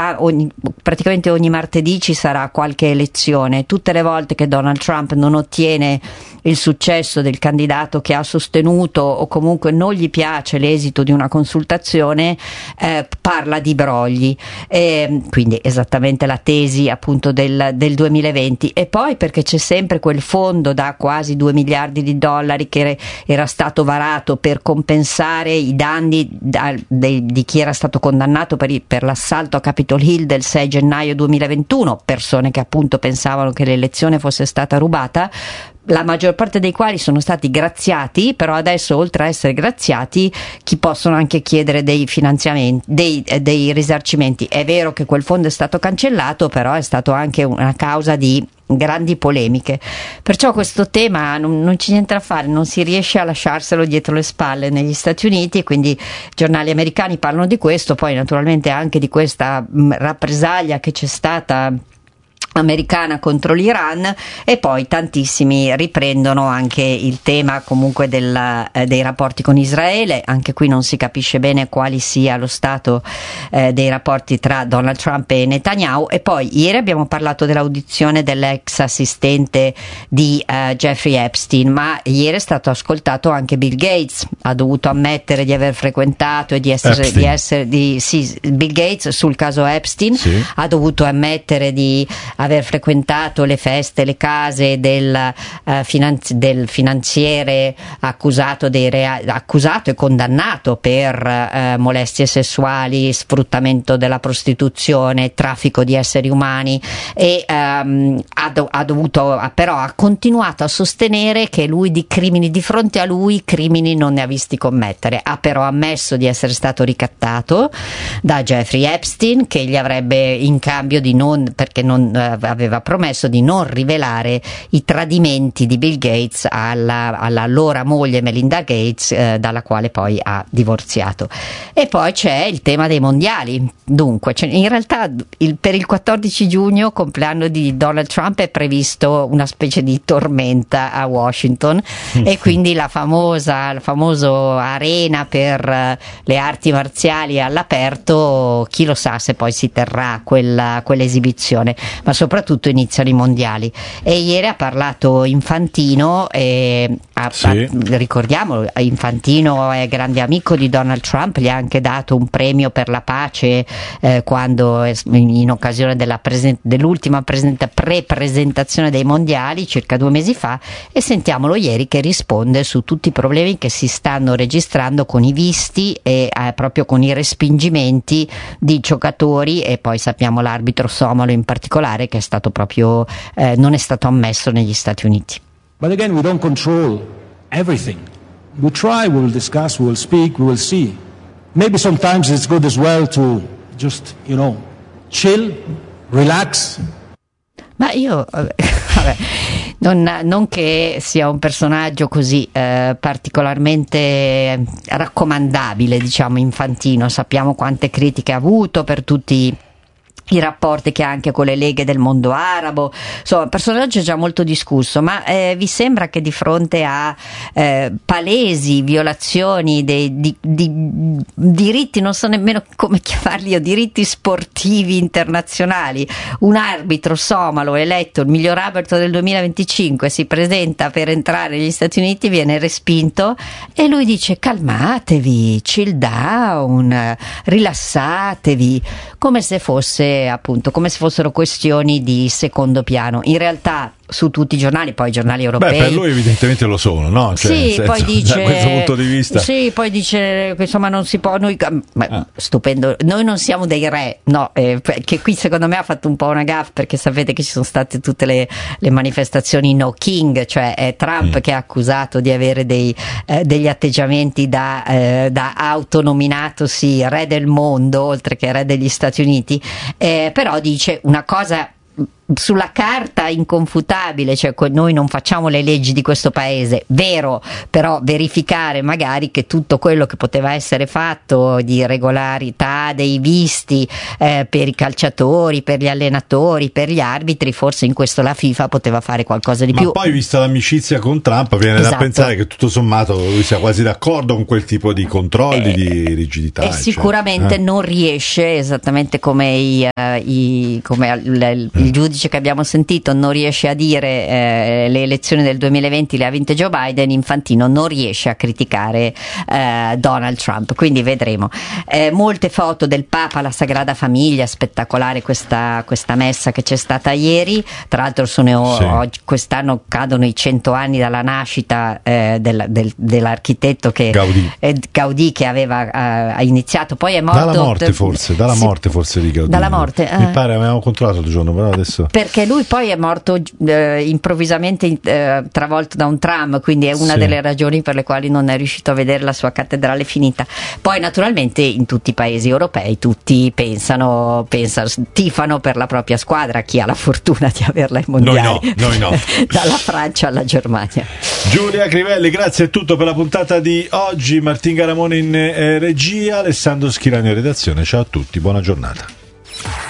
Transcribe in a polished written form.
praticamente ogni martedì ci sarà qualche elezione. Tutte le volte che Donald Trump non ottiene il successo del candidato che ha sostenuto, o comunque non gli piace l'esito di una consultazione, parla di brogli, quindi esattamente la tesi appunto del 2020. E poi perché c'è sempre quel fondo da quasi $2 miliardi che era stato varato per compensare i danni di chi era stato condannato per l'assalto a Capitol Hill del 6 gennaio 2021, persone che appunto pensavano che l'elezione fosse stata rubata, la maggior parte dei quali sono stati graziati, però adesso oltre a essere graziati chi possono anche chiedere dei finanziamenti, dei risarcimenti. È vero che quel fondo è stato cancellato, però è stato anche una causa di grandi polemiche, perciò questo tema non c'è niente da fare, non si riesce a lasciarselo dietro le spalle negli Stati Uniti, e quindi i giornali americani parlano di questo, poi naturalmente anche di questa rappresaglia che c'è stata americana contro l'Iran, e poi tantissimi riprendono anche il tema comunque dei rapporti con Israele. Anche qui non si capisce bene quali sia lo stato dei rapporti tra Donald Trump e Netanyahu. E poi ieri abbiamo parlato dell'audizione dell'ex assistente di Jeffrey Epstein, ma ieri è stato ascoltato anche Bill Gates. Ha dovuto ammettere di aver frequentato e Bill Gates sul caso Epstein, sì. Ha dovuto ammettere di aver frequentato le feste, le case del finanziere accusato e condannato per molestie sessuali, sfruttamento della prostituzione, traffico di esseri umani, e però ha continuato a sostenere che lui di fronte a lui crimini non ne ha visti commettere. Ha però ammesso di essere stato ricattato da Jeffrey Epstein, che gli avrebbe in cambio perché aveva promesso di non rivelare i tradimenti di Bill Gates alla allora moglie Melinda Gates, dalla quale poi ha divorziato. E poi c'è il tema dei mondiali. Dunque, in realtà per il 14 giugno, compleanno di Donald Trump, è previsto una specie di tormenta a Washington, e quindi la famosa arena per le arti marziali all'aperto, chi lo sa se poi si terrà quell'esibizione, ma soprattutto iniziano i mondiali. E ieri ha parlato Infantino, ricordiamolo, Infantino è grande amico di Donald Trump, gli ha anche dato un premio per la pace quando in occasione dell'ultima pre-presentazione dei mondiali circa 2 mesi fa, e sentiamolo ieri che risponde su tutti i problemi che si stanno registrando con i visti e proprio con i respingimenti di giocatori, e poi sappiamo l'arbitro somalo in particolare che è stato proprio non è stato ammesso negli Stati Uniti. But again, we don't control everything. We try, we will discuss, we will speak, we will see. Maybe sometimes it's good as well to just, chill, relax. Ma io vabbè, non che sia un personaggio così particolarmente raccomandabile, diciamo, Infantino. Sappiamo quante critiche ha avuto per tutti i rapporti che ha anche con le leghe del mondo arabo, insomma, un personaggio già molto discusso. Ma vi sembra che di fronte a palesi violazioni di diritti, non so nemmeno come chiamarli io, diritti sportivi internazionali, un arbitro somalo eletto il miglior arbitro del 2025 si presenta per entrare negli Stati Uniti, viene respinto, e lui dice: calmatevi, chill down, rilassatevi, come se fossero questioni di secondo piano. In realtà su tutti i giornali, poi i giornali europei. Per lui evidentemente lo sono, no? Sì, poi dice, da questo punto di vista. Sì, poi dice che insomma non si può. Stupendo, noi non siamo dei re, no? Che qui secondo me ha fatto un po' una gaffe, perché sapete che ci sono state tutte le manifestazioni no king, cioè è Trump che è accusato di avere degli atteggiamenti da autonominatosi re del mondo, oltre che re degli Stati Uniti, però dice una cosa sulla carta inconfutabile, cioè noi non facciamo le leggi di questo paese, vero, però verificare magari che tutto quello che poteva essere fatto di regolarità dei visti per i calciatori, per gli allenatori, per gli arbitri, forse in questo la FIFA poteva fare qualcosa di più. Ma poi, vista l'amicizia con Trump, viene da pensare che tutto sommato lui sia quasi d'accordo con quel tipo di controlli, di rigidità. E sicuramente non riesce, esattamente come il giudice che abbiamo sentito non riesce a dire le elezioni del 2020 le ha vinte Joe Biden, Infantino non riesce a criticare Donald Trump, quindi vedremo. Molte foto del Papa alla Sagrada Famiglia, spettacolare questa messa che c'è stata ieri, tra l'altro oggi, quest'anno cadono i 100 anni dalla nascita dell'architetto Gaudì, che aveva iniziato, poi è morto dalla morte forse di Gaudì. Dalla morte, mi pare, avevamo controllato l'altro giorno, però adesso, perché lui poi è morto improvvisamente travolto da un tram, quindi è una delle ragioni per le quali non è riuscito a vedere la sua cattedrale finita. Poi naturalmente in tutti i paesi europei tutti tifano per la propria squadra, chi ha la fortuna di averla ai mondiali. Noi no. Dalla Francia alla Germania. Giulia Crivelli, grazie, è tutto per la puntata di oggi. Martin Garamone in regia, Alessandro Schirani in redazione. Ciao a tutti, buona giornata.